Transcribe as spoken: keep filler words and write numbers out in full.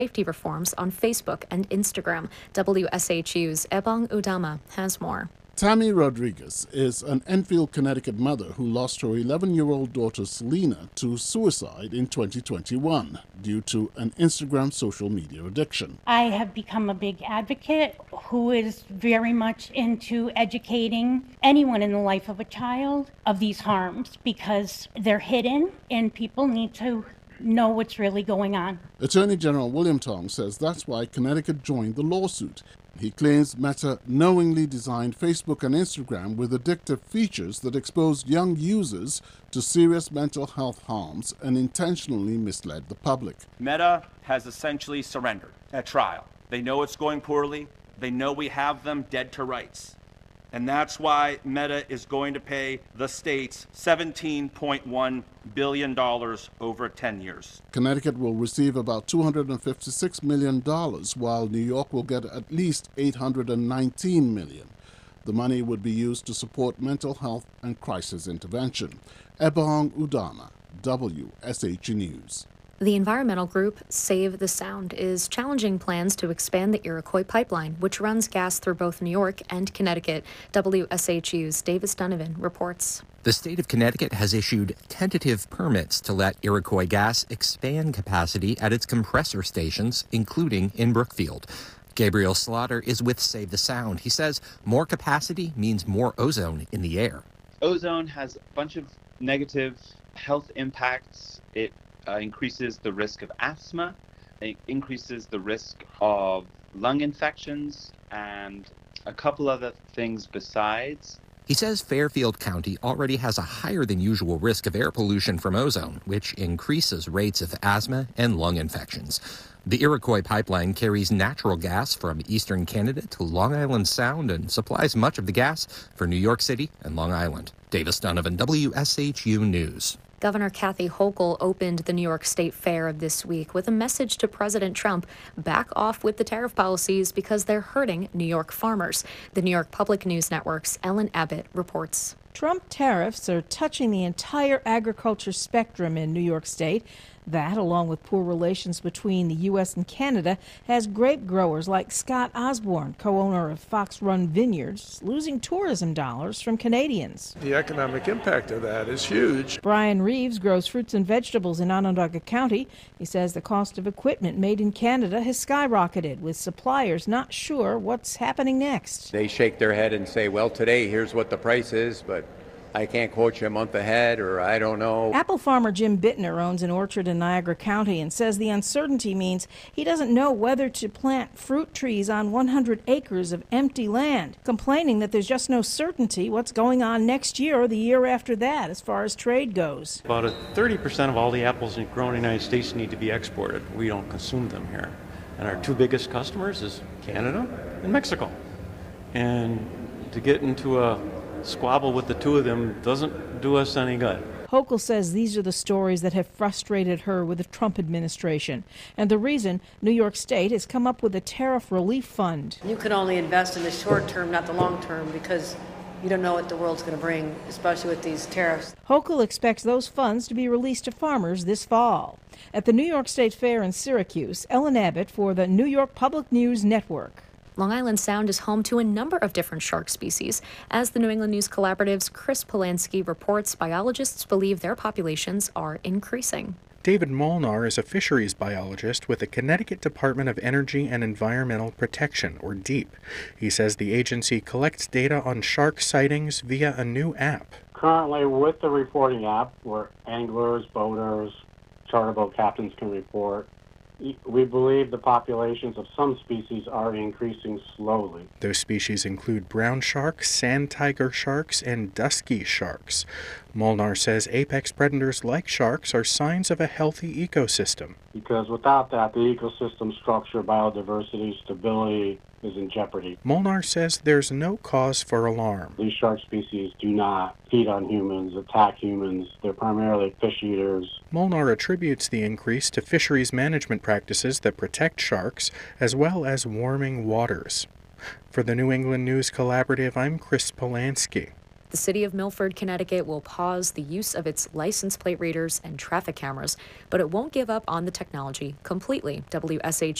safety reforms on Facebook and Instagram. W S H U's Ebong Udama has more. Tammy Rodriguez is an Enfield, Connecticut mother who lost her eleven-year-old daughter Selena to suicide in twenty twenty-one due to an Instagram social media addiction. I have become a big advocate who is very much into educating anyone in the life of a child of these harms because they're hidden and people need to know what's really going on. Attorney General William Tong says that's why Connecticut joined the lawsuit. He claims Meta knowingly designed Facebook and Instagram with addictive features that expose young users to serious mental health harms and intentionally misled the public. Meta has essentially surrendered at trial. They know it's going poorly. They know we have them dead to rights. And that's why Meta is going to pay the states seventeen point one billion dollars over ten years. Connecticut will receive about two hundred fifty-six million dollars, while New York will get at least eight hundred nineteen million dollars. The money would be used to support mental health and crisis intervention. Ebong Udama, W S H U News. The environmental group Save the Sound is challenging plans to expand the Iroquois pipeline, which runs gas through both New York and Connecticut. W S H U's Davis Donovan reports. The state of Connecticut has issued tentative permits to let Iroquois Gas expand capacity at its compressor stations, including in Brookfield. Gabriel Slaughter is with Save the Sound. He says more capacity means more ozone in the air. Ozone has a bunch of negative health impacts. It Uh, increases the risk of asthma, it increases the risk of lung infections, and a couple other things besides. He says Fairfield County already has a higher than usual risk of air pollution from ozone, which increases rates of asthma and lung infections. The Iroquois pipeline carries natural gas from eastern Canada to Long Island Sound and supplies much of the gas for New York City and Long Island. Davis Donovan, W S H U News. Governor Kathy Hochul opened the New York State Fair this week with a message to President Trump: back off with the tariff policies because they're hurting New York farmers. The New York Public News Network's Ellen Abbott reports. Trump tariffs are touching the entire agriculture spectrum in New York State. That, along with poor relations between the U S and Canada, has grape growers like Scott Osborne, co-owner of Fox Run Vineyards, losing tourism dollars from Canadians. The economic impact of that is huge. Brian Reeves grows fruits and vegetables in Onondaga County. He says the cost of equipment made in Canada has skyrocketed, with suppliers not sure what's happening next. They shake their head and say, well, today here's what the price is, but I can't quote you a month ahead, or I don't know. Apple farmer Jim Bittner owns an orchard in Niagara County and says the uncertainty means he doesn't know whether to plant fruit trees on one hundred acres of empty land, complaining that there's just no certainty what's going on next year or the year after that as far as trade goes. About a thirty percent of all the apples grown in the United States need to be exported. We don't consume them here. And our two biggest customers is Canada and Mexico. And to get into a squabble with the two of them doesn't do us any good. Hochul says these are the stories that have frustrated her with the Trump administration, and the reason New York State has come up with a tariff relief fund. You can only invest in the short term, not the long term, because you don't know what the world's going to bring, especially with these tariffs. Hochul expects those funds to be released to farmers this fall. At the New York State Fair in Syracuse, Ellen Abbott for the New York Public News Network. Long Island Sound is home to a number of different shark species. As the New England News Collaborative's Chris Polanski reports, biologists believe their populations are increasing. David Molnar is a fisheries biologist with the Connecticut Department of Energy and Environmental Protection, or DEEP. He says the agency collects data on shark sightings via a new app. Currently, with the reporting app, where anglers, boaters, charter boat captains can report, we believe the populations of some species are increasing slowly. Those species include brown sharks, sand tiger sharks, and dusky sharks. Molnar says apex predators like sharks are signs of a healthy ecosystem. Because without that, the ecosystem structure, biodiversity, stability is in jeopardy. Molnar says there's no cause for alarm. These shark species do not feed on humans, attack humans. They're primarily fish eaters. Molnar attributes the increase to fisheries management practices that protect sharks, as well as warming waters. For the New England News Collaborative, I'm Chris Polanski. The city of Milford, Connecticut will pause the use of its license plate readers and traffic cameras, but it won't give up on the technology completely. W S H